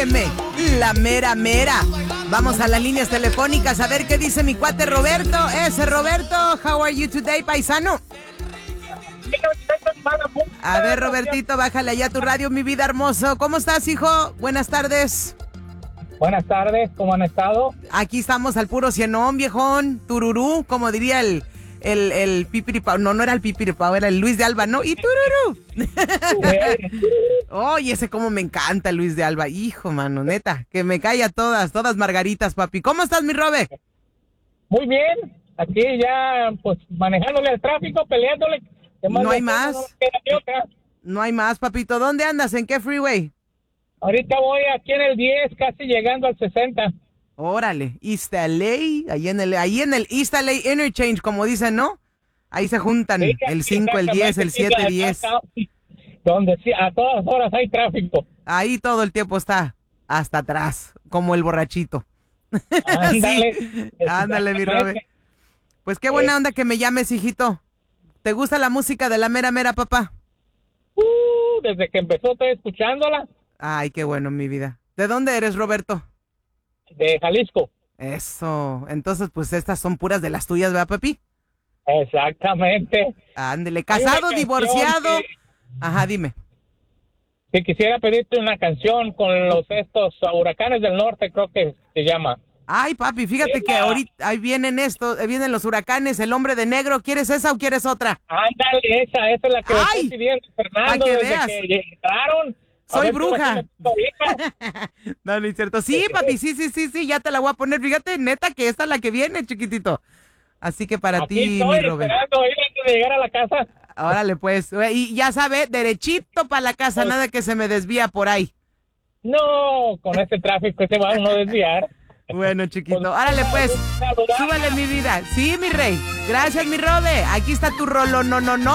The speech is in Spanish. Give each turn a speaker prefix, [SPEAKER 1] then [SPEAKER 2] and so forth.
[SPEAKER 1] La mera mera. Vamos a las líneas telefónicas a ver qué dice mi cuate Roberto. Ese Roberto, how are you today, paisano? A ver, Robertito, bájale allá tu radio, mi vida hermoso. ¿Cómo estás, hijo? Buenas tardes.
[SPEAKER 2] Buenas tardes, ¿cómo han estado?
[SPEAKER 1] Aquí estamos al puro cienón, viejón. Tururú, como diría el Pipiripao. No era el Pipiripao, era el Luis de Alba, ¿no? Y tururú. Oye, ese cómo me encanta Luis de Alba. Hijo, mano, neta, que me cae a todas margaritas, papi. ¿Cómo estás, mi Robe?
[SPEAKER 2] Muy bien, aquí ya, pues, manejándole el tráfico, peleándole.
[SPEAKER 1] No hay más. No hay más, papito. ¿Dónde andas? ¿En qué freeway?
[SPEAKER 2] Ahorita voy aquí en el 10, casi llegando al 60.
[SPEAKER 1] Órale, East LA, ahí en el East LA Interchange, como dicen, ¿no? Ahí se juntan
[SPEAKER 2] Sí,
[SPEAKER 1] el 5, el 10, el 7, 10.
[SPEAKER 2] Donde sí, a todas horas hay tráfico.
[SPEAKER 1] Ahí todo el tiempo está hasta atrás, como el borrachito.
[SPEAKER 2] Ándale.
[SPEAKER 1] Sí, ándale, mi Robe. Pues qué buena onda que me llames, hijito. ¿Te gusta la música de la mera mera, papá?
[SPEAKER 2] Desde que empezó estoy escuchándola.
[SPEAKER 1] Ay, qué bueno, mi vida. ¿De dónde eres, Roberto?
[SPEAKER 2] De Jalisco.
[SPEAKER 1] Eso. Entonces, pues estas son puras de las tuyas, ¿verdad, papi?
[SPEAKER 2] Exactamente.
[SPEAKER 1] Ándele. ¿Casado, divorciado? Ajá, dime.
[SPEAKER 2] Que quisiera pedirte una canción con estos huracanes del norte, creo que se llama.
[SPEAKER 1] Ay, papi, fíjate que ahorita ahí vienen vienen los huracanes, el hombre de negro. ¿Quieres esa o quieres otra?
[SPEAKER 2] Ándale, esa es la que me estoy pidiendo, Fernando,
[SPEAKER 1] que
[SPEAKER 2] desde
[SPEAKER 1] veas.
[SPEAKER 2] que entraron.
[SPEAKER 1] Soy bruja. No, no es cierto. Sí, papi, sí, ya te la voy a poner. Fíjate, neta, que esta es la que viene, chiquitito. Así que para
[SPEAKER 2] Aquí
[SPEAKER 1] ti,
[SPEAKER 2] estoy
[SPEAKER 1] mi Robert.
[SPEAKER 2] esperando ahí antes de llegar a la casa.
[SPEAKER 1] Órale, pues. Y ya sabe, derechito para la casa, nada que se me desvía por ahí.
[SPEAKER 2] No, con este tráfico se va a uno desviar.
[SPEAKER 1] Bueno, chiquito. Órale, pues. Súbale, mi vida. Sí, mi rey. Gracias, mi Robe. Aquí está tu rolo, no.